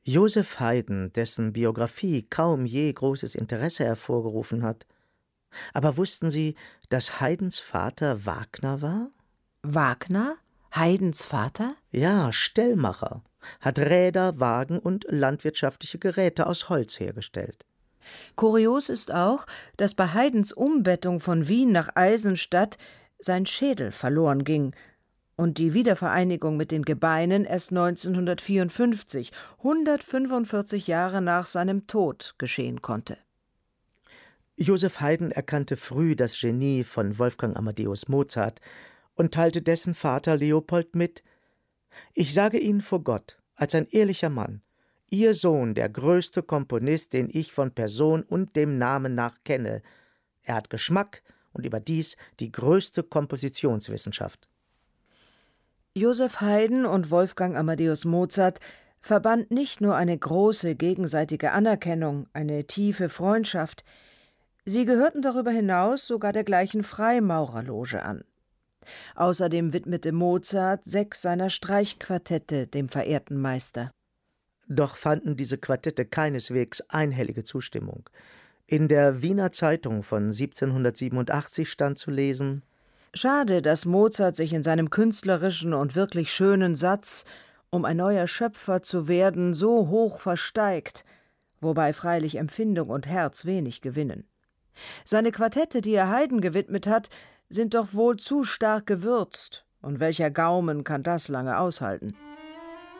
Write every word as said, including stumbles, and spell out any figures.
Joseph Haydn, dessen Biografie kaum je großes Interesse hervorgerufen hat. Aber wussten Sie, dass Haydns Vater Wagner war? Wagner? Haydns Vater? Ja, Stellmacher, hat Räder, Wagen und landwirtschaftliche Geräte aus Holz hergestellt. Kurios ist auch, dass bei Haydns Umbettung von Wien nach Eisenstadt sein Schädel verloren ging und die Wiedervereinigung mit den Gebeinen erst neunzehnhundertvierundfünfzig, hundertfünfundvierzig Jahre nach seinem Tod, geschehen konnte. Joseph Haydn erkannte früh das Genie von Wolfgang Amadeus Mozart und teilte dessen Vater Leopold mit: »Ich sage Ihnen vor Gott, als ein ehrlicher Mann, Ihr Sohn, der größte Komponist, den ich von Person und dem Namen nach kenne. Er hat Geschmack und überdies die größte Kompositionswissenschaft.« Joseph Haydn und Wolfgang Amadeus Mozart verband nicht nur eine große gegenseitige Anerkennung, eine tiefe Freundschaft, sie gehörten darüber hinaus sogar der gleichen Freimaurerloge an. Außerdem widmete Mozart sechs seiner Streichquartette dem verehrten Meister. Doch fanden diese Quartette keineswegs einhellige Zustimmung. In der Wiener Zeitung von siebzehnhundertsiebenundachtzig stand zu lesen: Schade, dass Mozart sich in seinem künstlerischen und wirklich schönen Satz, um ein neuer Schöpfer zu werden, so hoch versteigt, wobei freilich Empfindung und Herz wenig gewinnen. Seine Quartette, die er Haydn gewidmet hat, sind doch wohl zu stark gewürzt, und welcher Gaumen kann das lange aushalten?